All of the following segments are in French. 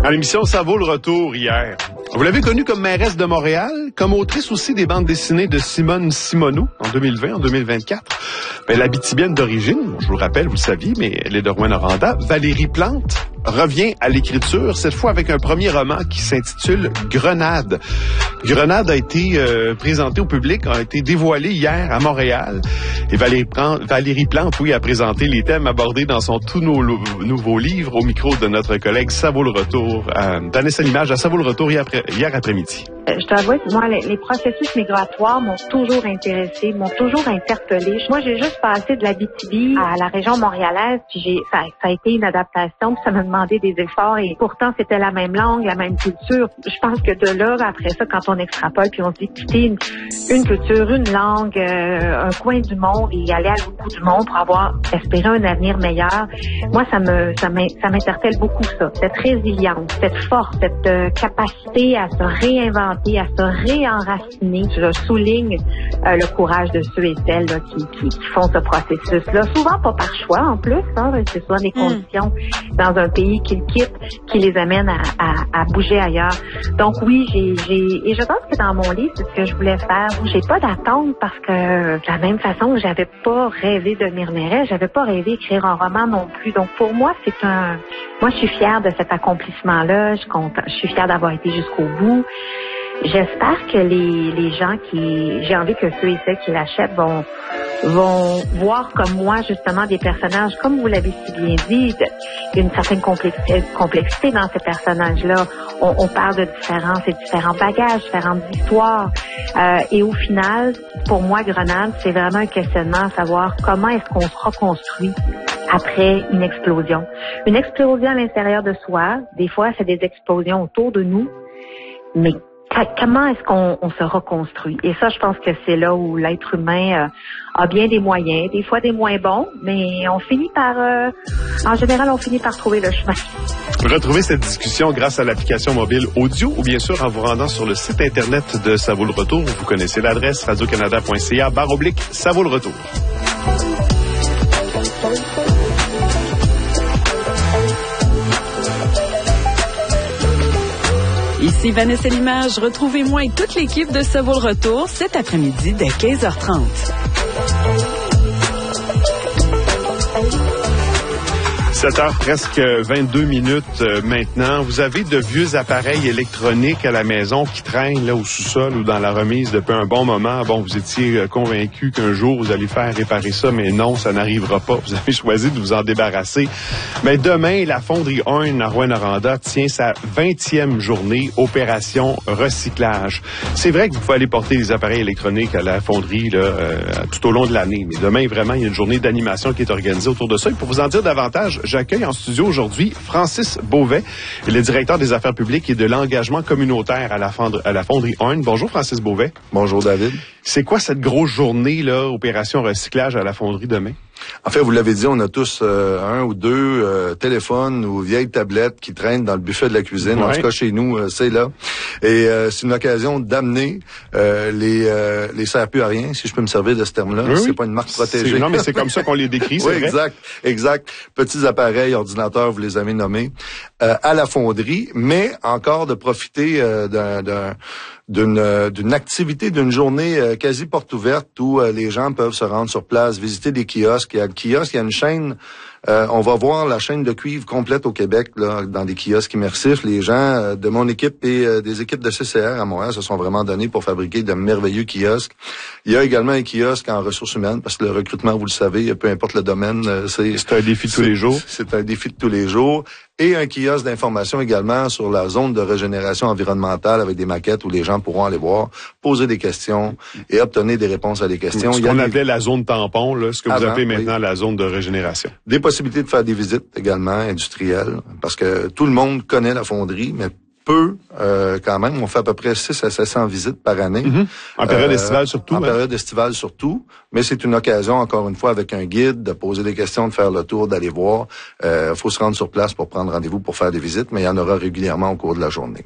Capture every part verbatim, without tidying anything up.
À l'émission Ça vaut le retour hier. Vous l'avez connue comme mairesse de Montréal, comme autrice aussi des bandes dessinées de Simone Simoneau en deux mille vingt, en deux mille vingt-quatre. Ben, l'Abitibienne d'origine, je vous le rappelle, vous le saviez, mais elle est de Rouyn-Noranda. Valérie Plante revient à l'écriture, cette fois avec un premier roman qui s'intitule Grenade. Grenade a été euh, présenté au public, a été dévoilé hier à Montréal. Et Valérie Plante, Valérie Plante, oui, a présenté les thèmes abordés dans son tout nou- nouveau livre au micro de notre collègue Ça vaut le retour, euh, Vanessa Limage à Ça vaut le retour hier, après, hier après-midi. Je t'avoue que moi, les, les processus migratoires m'ont toujours intéressée, m'ont toujours interpellée. Moi, j'ai juste passé de l'Abitibi à la région montréalaise, puis j'ai, ça, ça a été une adaptation, puis ça m'a demandé des efforts, et pourtant, c'était la même langue, la même culture. Je pense que de là, après ça, quand on extrapole, puis on se dit quitter une, une culture, une langue, euh, un coin du monde, et aller à l'autre bout du monde pour avoir, espérer un avenir meilleur, moi, ça me, ça m'interpelle beaucoup, ça. Cette résilience, cette force, cette euh, capacité à se réinventer, à se réenraciner. Je souligne euh, le courage de ceux et celles là, qui, qui, qui font ce processus-là. Souvent pas par choix en plus, hein, c'est souvent des conditions mm. dans un pays qu'ils quittent qui les amènent à, à, à bouger ailleurs. Donc oui, j'ai, j'ai et je pense que dans mon livre, c'est ce que je voulais faire. J'ai pas d'attente parce que de la même façon, j'avais pas rêvé de devenir mairesse, j'avais pas rêvé d'écrire un roman non plus. Donc pour moi, c'est un moi je suis fière de cet accomplissement-là, je compte, je suis fière d'avoir été jusqu'au bout. J'espère que les, les gens qui... J'ai envie que ceux et celles qui l'achètent vont, vont voir comme moi, justement, des personnages, comme vous l'avez si bien dit, de, une certaine complexité, complexité dans ces personnages-là. On, on parle de différents, c'est différents bagages, différentes histoires. Euh, et au final, pour moi, Grenade, c'est vraiment un questionnement à savoir comment est-ce qu'on se reconstruit après une explosion. Une explosion à l'intérieur de soi, des fois, c'est des explosions autour de nous, mais comment est-ce qu'on on se reconstruit? Et ça, je pense que c'est là où l'être humain euh, a bien des moyens, des fois des moins bons, mais on finit par, euh, en général, on finit par trouver le chemin. Retrouvez cette discussion grâce à l'application mobile audio ou bien sûr en vous rendant sur le site internet de Ça vaut le retour. Vous connaissez l'adresse radio canada point c a barre oblique Ça vaut le retour. Ici Vanessa Limage. Retrouvez-moi et toute l'équipe de Ça vaut le retour cet après-midi dès quinze heures trente. sept heures presque vingt-deux minutes euh, maintenant. Vous avez de vieux appareils électroniques à la maison qui traînent là au sous-sol ou dans la remise depuis un bon moment. Bon, vous étiez euh, convaincu qu'un jour vous allez faire réparer ça, mais non, ça n'arrivera pas. Vous avez choisi de vous en débarrasser. Mais demain, la fonderie Horn à Rouyn-Noranda tient sa vingtième journée opération recyclage. C'est vrai que vous pouvez aller porter des appareils électroniques à la fonderie là, euh, tout au long de l'année. Mais demain, vraiment, il y a une journée d'animation qui est organisée autour de ça. Et pour vous en dire davantage, j'accueille en studio aujourd'hui Francis Beauvais, le directeur des affaires publiques et de l'engagement communautaire à la, fondre, à la fonderie Horn. Bonjour Francis Beauvais. Bonjour David. C'est quoi cette grosse journée là, opération recyclage à la fonderie demain? En fait, vous l'avez dit, on a tous euh, un ou deux euh, téléphones ou vieilles tablettes qui traînent dans le buffet de la cuisine. Ouais. En tout cas, chez nous, euh, c'est là. Et euh, c'est une occasion d'amener euh, les euh, les sert plus à rien, si je peux me servir de ce terme-là. Oui, c'est oui. pas une marque protégée. C'est, non, mais c'est comme ça qu'on les décrit, c'est oui, vrai. exact, exact. Petits appareils, ordinateurs, vous les avez nommés, euh, à la fonderie, mais encore de profiter euh, d'un, d'un d'une euh, d'une activité, d'une journée euh, quasi porte ouverte où euh, les gens peuvent se rendre sur place, visiter des kiosques. Il y a le kiosque, il y a une chaîne. Euh, on va voir la chaîne de cuivre complète au Québec là, dans des kiosques immersifs. Les gens euh, de mon équipe et euh, des équipes de C C R à Montréal se sont vraiment donnés pour fabriquer de merveilleux kiosques. Il y a également un kiosque en ressources humaines parce que le recrutement, vous le savez, peu importe le domaine, euh, c'est c'est un défi de tous les jours. C'est un défi de tous les jours. Et un kiosque d'information également sur la zone de régénération environnementale avec des maquettes où les gens pourront aller voir, poser des questions et obtenir des réponses à des questions. Ce Il y a qu'on des... appelait la zone tampon, là, ce que vous Avant, appelez maintenant oui. la zone de régénération. Des possibilités de faire des visites également industrielles, parce que tout le monde connaît la fonderie, mais peu euh, quand même. On fait à peu près six à sept cents visites par année. Mm-hmm. En période euh, estivale surtout. En hein? période estivale surtout. Mais c'est une occasion, encore une fois, avec un guide, de poser des questions, de faire le tour, d'aller voir. Il euh, faut se rendre sur place pour prendre rendez-vous pour faire des visites, mais il y en aura régulièrement au cours de la journée.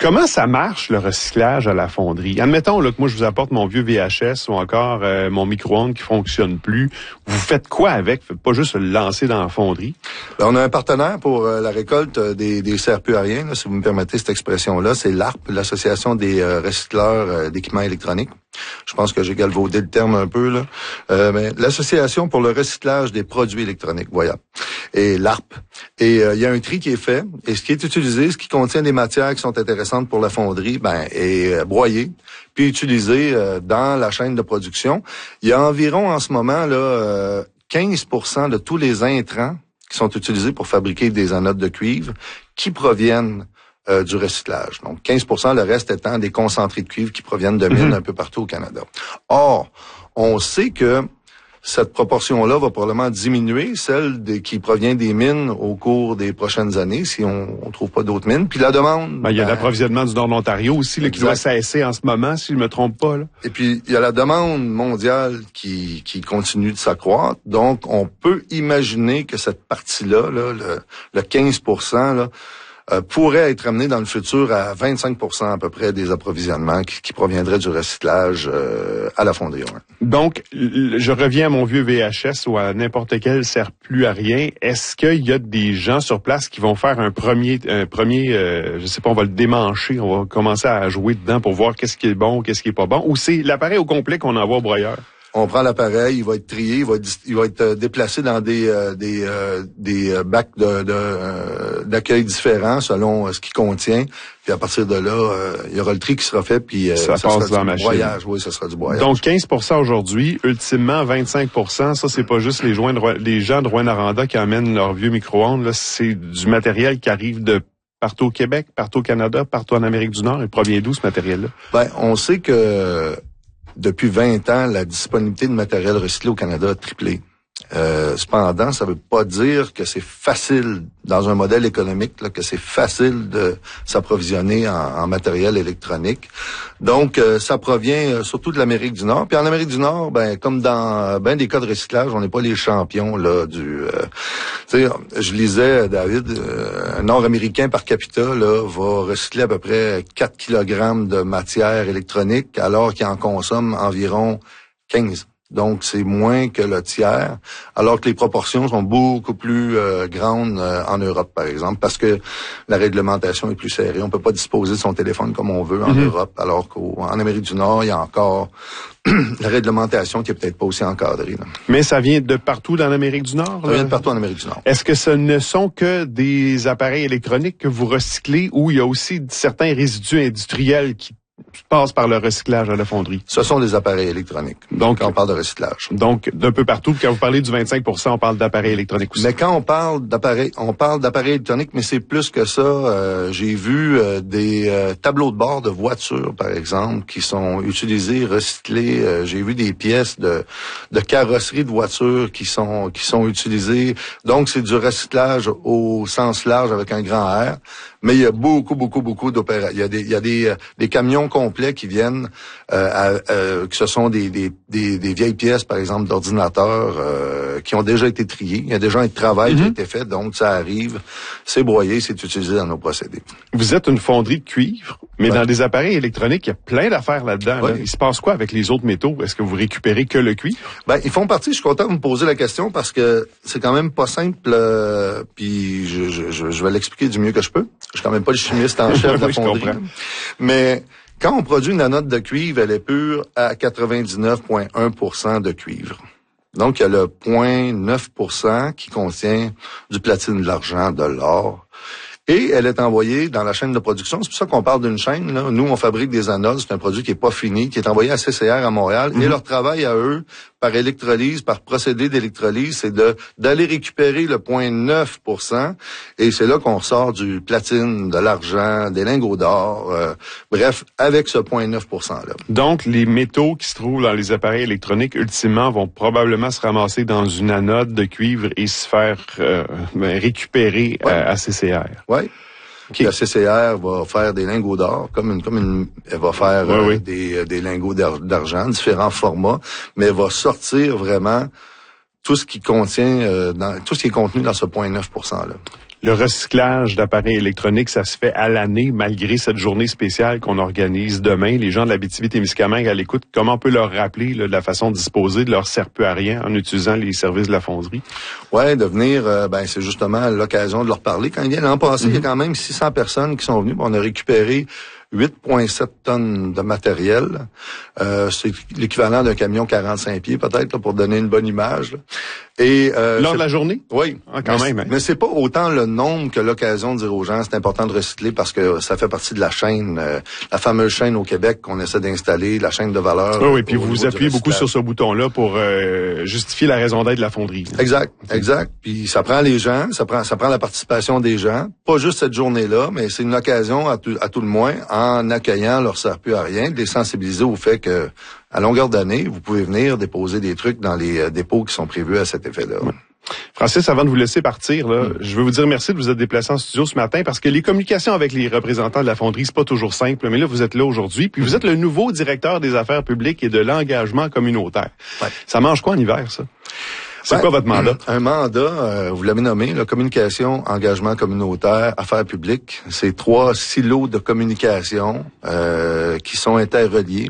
Comment ça marche, le recyclage à la fonderie? Admettons là, que moi, je vous apporte mon vieux V H S ou encore euh, mon micro-ondes qui fonctionne plus. Vous faites quoi avec? Vous faites pas juste le lancer dans la fonderie? Ben, on a un partenaire pour euh, la récolte des, des serpulariens, là, si vous me permettez cette expression-là. C'est l'A R P, l'Association des euh, recycleurs euh, d'équipements électroniques. Je pense que j'ai galvaudé le terme un peu, là. Euh, mais l'Association pour le recyclage des produits électroniques, voilà. Et l'A R P. Et il euh, y a un tri qui est fait. Et ce qui est utilisé, ce qui contient des matières qui sont intéressantes pour la fonderie, ben, est euh, broyé, puis utilisé euh, dans la chaîne de production. Il y a environ, en ce moment, là, euh, quinze pour cent de tous les intrants qui sont utilisés pour fabriquer des anodes de cuivre qui proviennent Euh, du recyclage. Donc, quinze pour cent, le reste étant des concentrés de cuivre qui proviennent de mines mm-hmm. un peu partout au Canada. Or, on sait que cette proportion-là va probablement diminuer, celle de, qui provient des mines au cours des prochaines années, si on ne trouve pas d'autres mines. Puis la demande... Ben, il y a ben, l'approvisionnement du Nord de l'Ontario aussi, là, qui doit cesser en ce moment, si je ne me trompe pas. Là. Et puis, il y a la demande mondiale qui, qui continue de s'accroître. Donc, on peut imaginer que cette partie-là, là, le, le quinze pour cent, là, Euh, pourrait être amené dans le futur à vingt-cinq pour cent à peu près des approvisionnements qui, qui proviendraient du recyclage euh, à la fonderie. Ouais. Donc, je reviens à mon vieux V H S ou à n'importe quel sert plus à rien. Est-ce qu'il y a des gens sur place qui vont faire un premier, un premier, euh, je sais pas, on va le démancher, on va commencer à jouer dedans pour voir qu'est-ce qui est bon, qu'est-ce qui est pas bon, ou c'est l'appareil au complet qu'on envoie au broyeur? On prend l'appareil, il va être trié, il va être, il va être déplacé dans des euh, des euh, des bacs de, de euh, d'accueil différents selon euh, ce qu'il contient. Puis à partir de là, euh, il y aura le tri qui sera fait, puis euh, ça, ça passe dans la machine. Broyage, oui, ça sera du broyage. Donc quinze pour cent aujourd'hui, ultimement vingt-cinq pour cent. Ça, c'est pas juste les, joints de, les gens de Rouyn-Noranda qui amènent leur vieux micro-ondes. Là, c'est du matériel qui arrive de partout au Québec, partout au Canada, partout en Amérique du Nord. Il provient d'où ce matériel-là? Ben, on sait que depuis vingt ans, la disponibilité de matériel recyclé au Canada a triplé. Euh, cependant, ça veut pas dire que c'est facile, dans un modèle économique, là, que c'est facile de s'approvisionner en, en matériel électronique. Donc, euh, ça provient euh, surtout de l'Amérique du Nord. Puis en Amérique du Nord, ben comme dans ben des cas de recyclage, on n'est pas les champions là du. Euh, tu sais, je lisais, David, euh, un Nord-Américain par capita là va recycler à peu près quatre kilogrammes de matière électronique, alors qu'il en consomme environ quinze. Donc, c'est moins que le tiers, alors que les proportions sont beaucoup plus euh, grandes euh, en Europe, par exemple, parce que la réglementation est plus serrée. On peut pas disposer de son téléphone comme on veut en mm-hmm. Europe, alors qu'en Amérique du Nord, il y a encore la réglementation qui est peut-être pas aussi encadrée. Là. Mais ça vient de partout dans l'Amérique du Nord? Ça vient de partout en Amérique du Nord. Est-ce que ce ne sont que des appareils électroniques que vous recyclez ou il y a aussi certains résidus industriels qui passe par le recyclage à la fonderie? Ce sont des appareils électroniques. Donc, quand on parle de recyclage. Donc, d'un peu partout. Quand vous parlez du vingt-cinq pour cent, on parle d'appareils électroniques aussi. Mais quand on parle d'appareils, on parle d'appareils électroniques, mais c'est plus que ça. Euh, j'ai vu euh, des euh, tableaux de bord de voitures, par exemple, qui sont utilisés, recyclés. Euh, j'ai vu des pièces de, de carrosserie de voitures qui sont qui sont utilisées. Donc, c'est du recyclage au sens large avec un grand R. Mais il y a beaucoup, beaucoup, beaucoup d'opérations. Il y a des, il y a des, des camions complets qui viennent, euh, à, euh, que ce sont des, des, des, des vieilles pièces, par exemple, d'ordinateurs, euh, qui ont déjà été triées. Il y a déjà un travail mm-hmm. qui a été fait, donc ça arrive, c'est broyé, c'est utilisé dans nos procédés. Vous êtes une fonderie de cuivre, mais ouais. dans des appareils électroniques, il y a plein d'affaires là-dedans. Ouais. Là. Il se passe quoi avec les autres métaux? Est-ce que vous récupérez que le cuivre? Ben, ils font partie, je suis content de me poser la question parce que c'est quand même pas simple, euh, puis je, je, je vais l'expliquer du mieux que je peux. Je suis quand même pas le chimiste en chef de la fonderie. Mais quand on produit une anode de cuivre, elle est pure à quatre-vingt-dix-neuf virgule un pour cent de cuivre. Donc, il y a le zéro virgule neuf pour cent qui contient du platine, de l'argent, de l'or. Et elle est envoyée dans la chaîne de production. C'est pour ça qu'on parle d'une chaîne. Là. Nous, on fabrique des anodes. C'est un produit qui est pas fini, qui est envoyé à C C R à Montréal. Mm-hmm. Et leur travail à eux, par électrolyse, par procédé d'électrolyse, c'est de d'aller récupérer le zéro virgule neuf pour cent. Et c'est là qu'on sort du platine, de l'argent, des lingots d'or. Euh, bref, avec ce zéro virgule neuf pour cent-là. Donc, les métaux qui se trouvent dans les appareils électroniques, ultimement, vont probablement se ramasser dans une anode de cuivre et se faire euh, récupérer ouais. à, à C C R. Oui. Okay. La C C R va faire des lingots d'or, comme une, comme une, elle va faire oui, euh, oui. des, des lingots d'argent, différents formats, mais elle va sortir vraiment tout ce qui contient, euh, dans, tout ce qui est contenu dans ce zéro virgule neuf pour cent-là. Le recyclage d'appareils électroniques, ça se fait à l'année, malgré cette journée spéciale qu'on organise demain. Les gens de l'Abitibi-Témiscamingue à l'écoute, comment on peut leur rappeler là, de la façon de disposer de leur serre-peu à rien en utilisant les services de la fonderie? Ouais, de venir, euh, ben c'est justement l'occasion de leur parler. Quand il y a l'an passé, mm-hmm. il y a quand même six cents personnes qui sont venues. On a récupéré huit virgule sept tonnes de matériel. Euh, c'est l'équivalent d'un camion quarante-cinq pieds, peut-être, là, pour donner une bonne image. Là. Et euh, lors de la journée? Oui. Ah, quand mais, même. Hein. Mais c'est pas autant le nombre que l'occasion de dire aux gens, c'est important de recycler parce que ça fait partie de la chaîne, euh, la fameuse chaîne au Québec qu'on essaie d'installer, la chaîne de valeur. Oui, oui, puis vous vous appuyez beaucoup sur ce bouton-là pour euh, justifier la raison d'être de la fonderie. Là. Exact, exact. Puis ça prend les gens, ça prend ça prend la participation des gens. Pas juste cette journée-là, mais c'est une occasion à tout, à tout le moins, en accueillant leur serre-peu à rien, de les sensibiliser au fait que à longueur d'année, vous pouvez venir déposer des trucs dans les euh, dépôts qui sont prévus à cet effet-là. Ouais. Francis, avant de vous laisser partir, là, mm. je veux vous dire merci de vous être déplacé en studio ce matin parce que les communications avec les représentants de la fonderie, c'est pas toujours simple, mais là, vous êtes là aujourd'hui, puis vous êtes le nouveau directeur des affaires publiques et de l'engagement communautaire. Ouais. Ça mange quoi en hiver, ça? C'est ben, quoi votre mandat? Un mandat, euh, vous l'avez nommé, la communication, engagement communautaire, affaires publiques. C'est trois silos de communication euh, qui sont interreliés.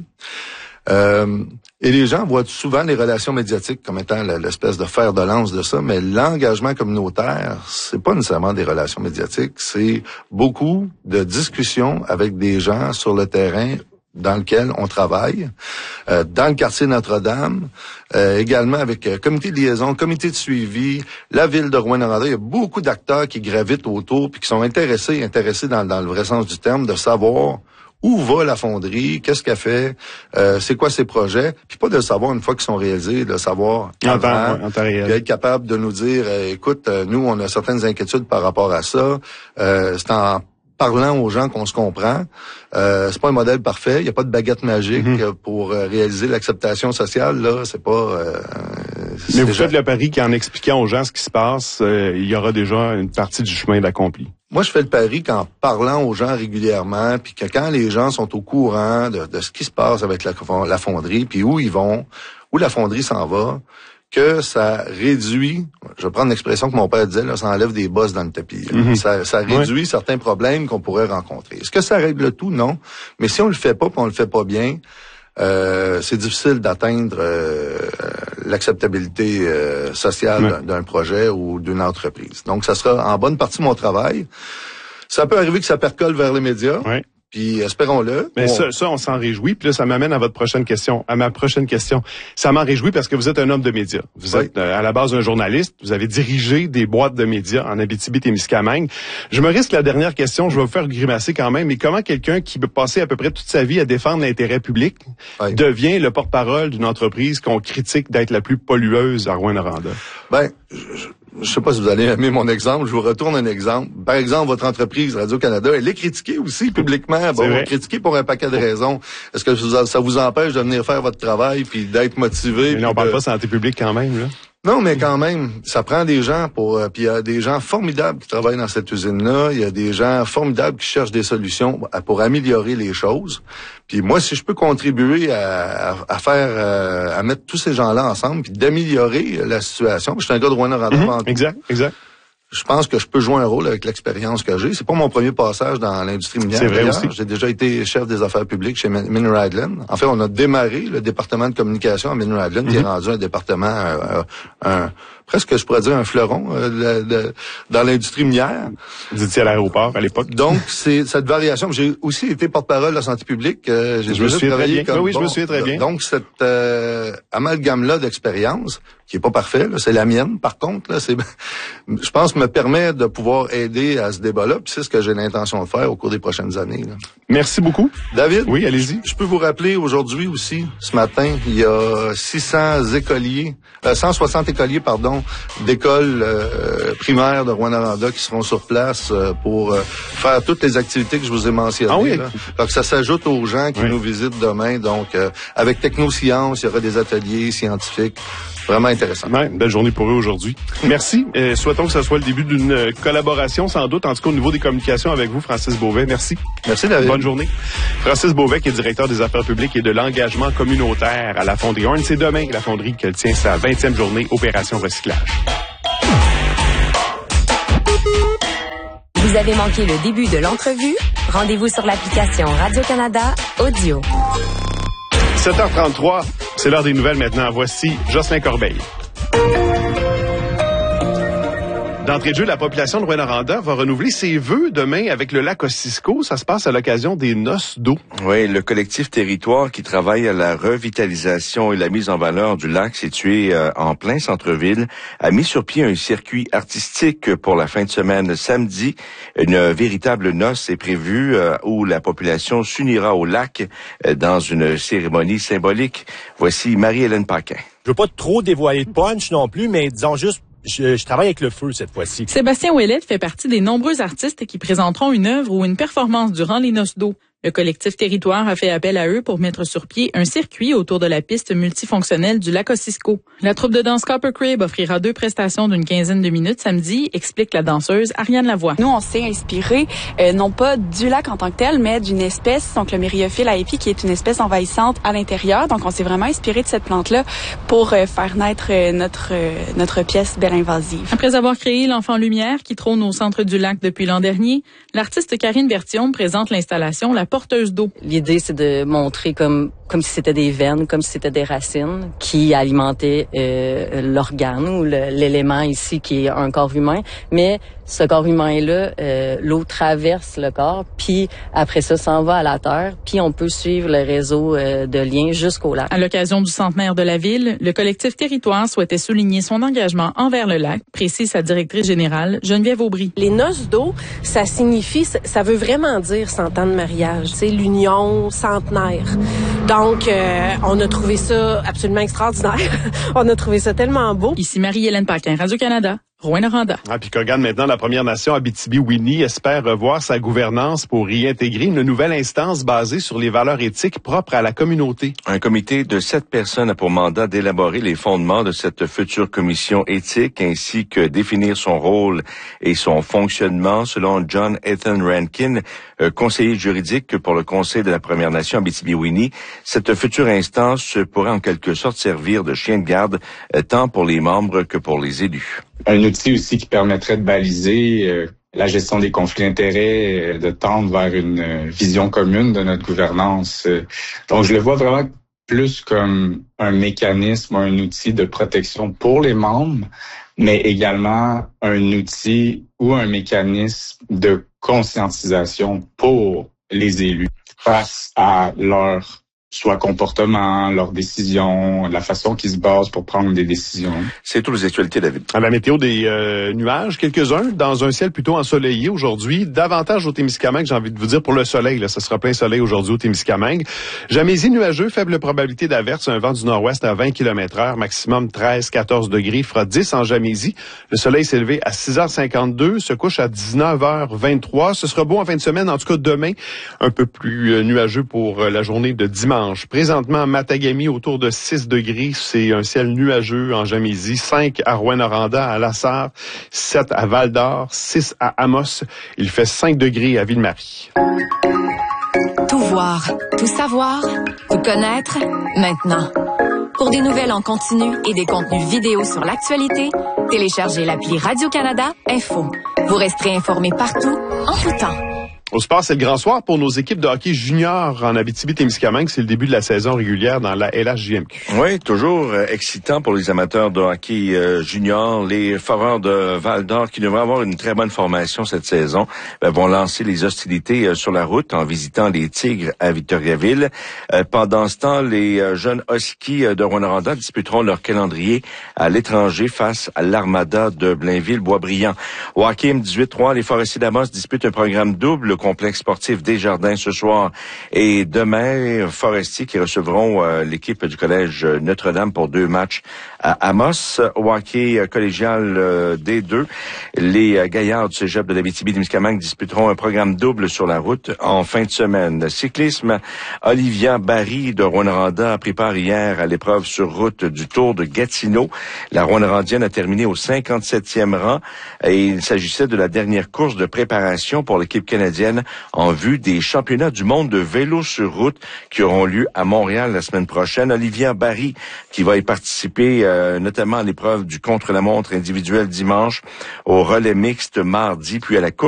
Euh, et les gens voient souvent les relations médiatiques comme étant l'espèce de fer de lance de ça, mais l'engagement communautaire, c'est pas nécessairement des relations médiatiques, c'est beaucoup de discussions avec des gens sur le terrain dans lequel on travaille, euh, dans le quartier Notre-Dame, euh, également avec euh, comité de liaison, comité de suivi, la ville de Rouyn-Noranda. Il y a beaucoup d'acteurs qui gravitent autour puis qui sont intéressés, intéressés dans, dans le vrai sens du terme, de savoir où va la fonderie, qu'est-ce qu'elle fait, euh, c'est quoi ses projets, puis pas de le savoir une fois qu'ils sont réalisés, de le savoir en avant, temps, en temps réel. Puis être capable de nous dire, euh, écoute, euh, nous, on a certaines inquiétudes par rapport à ça, euh, c'est en parlant aux gens qu'on se comprend. Euh, c'est pas un modèle parfait, il y a pas de baguette magique mm-hmm. pour euh, réaliser l'acceptation sociale, là, c'est pas... Euh, c'est Mais vous déjà... faites le pari qu'en expliquant aux gens ce qui se passe, euh, il y aura déjà une partie du chemin d'accompli. Moi, je fais le pari qu'en parlant aux gens régulièrement, puis que quand les gens sont au courant de, de ce qui se passe avec la, la fonderie, puis où ils vont, où la fonderie s'en va, que ça réduit, je vais prendre l'expression que mon père disait, là, ça enlève des bosses dans le tapis. Mm-hmm. Ça, ça réduit ouais. certains problèmes qu'on pourrait rencontrer. Est-ce que ça règle le tout? Non. Mais si on le fait pas, puis on le fait pas bien, euh, c'est difficile d'atteindre euh, l'acceptabilité euh, sociale ouais. d'un projet ou d'une entreprise. Donc, ça sera en bonne partie mon travail. Ça peut arriver que ça percole vers les médias. Ouais. Puis espérons-le. Mais on... ça, ça, on s'en réjouit. Puis là, ça m'amène à votre prochaine question, à ma prochaine question. Ça m'en réjouit parce que vous êtes un homme de médias. Vous oui. êtes euh, à la base un journaliste. Vous avez dirigé des boîtes de médias en Abitibi-Témiscamingue. Je me risque la dernière question. Je vais vous faire grimacer quand même. Mais comment quelqu'un qui peut passer à peu près toute sa vie à défendre l'intérêt public oui. devient le porte-parole d'une entreprise qu'on critique d'être la plus pollueuse à Rouyn-Noranda? Ben, je... Je sais pas si vous allez aimer mon exemple. Je vous retourne un exemple. Par exemple, votre entreprise Radio-Canada, elle est critiquée aussi publiquement. Bon, critiquée pour un paquet de raisons. Est-ce que ça vous empêche de venir faire votre travail puis d'être motivé? Mais là, on parle de... pas santé publique quand même, là. Non, mais quand même, ça prend des gens pour... Euh, puis il y a des gens formidables qui travaillent dans cette usine-là. Il y a des gens formidables qui cherchent des solutions pour améliorer les choses. Puis moi, si je peux contribuer à, à, à faire... Euh, à mettre tous ces gens-là ensemble puis d'améliorer la situation. Je suis un gars de Rouyn-Noranda. Mm-hmm, exact, exact. Je pense que je peux jouer un rôle avec l'expérience que j'ai. C'est pas mon premier passage dans l'industrie minière. C'est vrai aussi. J'ai déjà été chef des affaires publiques chez Mineral-Island. En fait, on a démarré le département de communication à Mineral-Island, mm-hmm. qui est rendu un département, euh, un, presque, je pourrais dire, un fleuron euh, de, de, dans l'industrie minière. Vous étiez à l'aéroport à l'époque. Donc, c'est cette variation. J'ai aussi été porte-parole de la santé publique. Euh, j'ai je me souviens très bien. Comme, oui, oui, bon, je me souviens très bien. Donc, cette euh, amalgame-là d'expérience, qui est pas parfait, là, c'est la mienne, par contre, là, c'est, je pense, me permet de pouvoir aider à ce débat-là, puis c'est ce que j'ai l'intention de faire au cours des prochaines années. Là. Merci beaucoup. David? Oui, allez-y. Je peux vous rappeler, aujourd'hui aussi, ce matin, il y a six cents écoliers, euh, cent soixante écoliers, pardon, d'écoles euh, primaires de Rouyn-Noranda qui seront sur place euh, pour euh, faire toutes les activités que je vous ai mentionnées. Ah oui? Là. Donc, ça s'ajoute aux gens qui oui. nous visitent demain. Donc, euh, avec Technosciences, il y aura des ateliers scientifiques. Vraiment intéressant. Ouais, belle journée pour eux aujourd'hui. Merci. Euh, souhaitons que ce soit le début d'une euh, collaboration, sans doute, en tout cas au niveau des communications avec vous, Francis Beauvais. Merci. Merci, David. Bonne journée. Francis Beauvais, qui est directeur des affaires publiques et de l'engagement communautaire à la Fonderie Horn. C'est demain que la Fonderie qu'elle tient sa vingtième journée Opération Recyclage. Vous avez manqué le début de l'entrevue? Rendez-vous sur l'application Radio-Canada Audio. sept heures trente-trois, c'est l'heure des nouvelles maintenant. Voici Jocelyn Corbeil. D'entrée de jeu, la population de Rouyn-Noranda va renouveler ses vœux demain avec le lac Ossisco. Ça se passe à l'occasion des Noces d'eau. Oui, le collectif Territoire qui travaille à la revitalisation et la mise en valeur du lac situé euh, en plein centre-ville a mis sur pied un circuit artistique pour la fin de semaine. Samedi, une véritable noce est prévue euh, où la population s'unira au lac euh, dans une cérémonie symbolique. Voici Marie-Hélène Paquin. Je veux pas trop dévoiler de punch non plus, mais disons juste Je, je travaille avec le feu cette fois-ci. Sébastien Ouellette fait partie des nombreux artistes qui présenteront une œuvre ou une performance durant les Noces d'eau. Le collectif Territoire a fait appel à eux pour mettre sur pied un circuit autour de la piste multifonctionnelle du lac Ossisco. La troupe de danse Copper Crib offrira deux prestations d'une quinzaine de minutes samedi, explique la danseuse Ariane Lavoie. Nous, on s'est inspiré euh, non pas du lac en tant que tel, mais d'une espèce, donc le Myriophylle aepi, qui est une espèce envahissante à l'intérieur. Donc, on s'est vraiment inspiré de cette plante-là pour euh, faire naître euh, notre euh, notre pièce Belle Invasive. Après avoir créé l'Enfant Lumière qui trône au centre du lac depuis l'an dernier, l'artiste Karine Berthiaume présente l'installation La Porteuse d'eau. L'idée, c'est de montrer comme comme si c'était des veines, comme si c'était des racines qui alimentaient euh, l'organe ou le, l'élément ici qui est un corps humain. Mais ce corps humain-là, euh, l'eau traverse le corps, puis après ça, s'en va à la terre, puis on peut suivre le réseau euh, de liens jusqu'au lac. À l'occasion du centenaire de la ville, le collectif Territoire souhaitait souligner son engagement envers le lac, précise sa directrice générale, Geneviève Aubry. Les noces d'eau, ça signifie, ça veut vraiment dire cent ans de mariage, c'est l'union centenaire. Donc, euh, on a trouvé ça absolument extraordinaire. On a trouvé ça tellement beau. Ici Marie-Hélène Paquin, Radio-Canada. Rouyn-Noranda. Ah, puis regarde maintenant, la Première Nation Abitibi-Winnie espère revoir sa gouvernance pour y intégrer une nouvelle instance basée sur les valeurs éthiques propres à la communauté. Un comité de sept personnes a pour mandat d'élaborer les fondements de cette future commission éthique ainsi que définir son rôle et son fonctionnement selon John Ethan Rankin, euh, conseiller juridique pour le Conseil de la Première Nation Abitibi-Winnie. Cette future instance pourrait en quelque sorte servir de chien de garde euh, tant pour les membres que pour les élus. Un outil aussi qui permettrait de baliser euh, la gestion des conflits d'intérêts, euh, de tendre vers une euh, vision commune de notre gouvernance. Euh, donc, je le vois vraiment plus comme un mécanisme, un outil de protection pour les membres, mais également un outil ou un mécanisme de conscientisation pour les élus face à leur soit comportement, leurs décisions, la façon qu'ils se basent pour prendre des décisions. C'est toutes les actualités, David. À la météo des euh, nuages, quelques-uns dans un ciel plutôt ensoleillé aujourd'hui, davantage au Témiscamingue, j'ai envie de vous dire pour le soleil, là, ça sera plein soleil aujourd'hui au Témiscamingue. Jamaisie nuageux, faible probabilité d'averse, un vent du nord-ouest à vingt kilomètres heure, maximum treize à quatorze degrés, il fera dix en Jamaisie. Le soleil s'est levé à six heures cinquante-deux, se couche à dix-neuf heures vingt-trois. Ce sera beau en fin de semaine, en tout cas demain, un peu plus euh, nuageux pour euh, la journée de dimanche. Présentement, Matagami, autour de six degrés. C'est un ciel nuageux en Jamaisie. cinq à Rouyn-Noranda, à Lassar. sept à Val-d'Or. six à Amos. Il fait cinq degrés à Ville-Marie. Tout voir, tout savoir, tout connaître, maintenant. Pour des nouvelles en continu et des contenus vidéo sur l'actualité, téléchargez l'appli Radio-Canada Info. Vous resterez informés partout, en tout temps. Au sport, c'est le grand soir pour nos équipes de hockey junior en Abitibi-Témiscamingue. C'est le début de la saison régulière dans la L H J M Q. Oui, toujours euh, excitant pour les amateurs de hockey euh, junior. Les Foreurs de Val-d'Or, qui devraient avoir une très bonne formation cette saison, ben, vont lancer les hostilités euh, sur la route en visitant les Tigres à Victoriaville. Euh, pendant ce temps, les euh, jeunes Huskies euh, de Rouyn-Noranda disputeront leur calendrier à l'étranger face à l'Armada de Blainville-Boisbriand. Au hockey M dix-huit trois, les Forestiers d'Amos disputent un programme double complexe sportif Desjardins ce soir et demain, Forestiers qui recevront euh, l'équipe du collège Notre-Dame pour deux matchs à Amos. Au hockey collégial euh, D deux, les euh, Gaillards du cégep de l'Abitibi-Témiscamingue disputeront un programme double sur la route en fin de semaine. Cyclisme, Olivia Barry de Rouyn-Noranda a pris part hier à l'épreuve sur route du Tour de Gatineau. La Rouyn-Norandienne a terminé au cinquante-septième rang et il s'agissait de la dernière course de préparation pour l'équipe canadienne en vue des championnats du monde de vélo sur route qui auront lieu à Montréal la semaine prochaine. Olivia Barry qui va y participer euh, notamment à l'épreuve du contre-la-montre individuel dimanche, au relais mixte mardi, puis à la course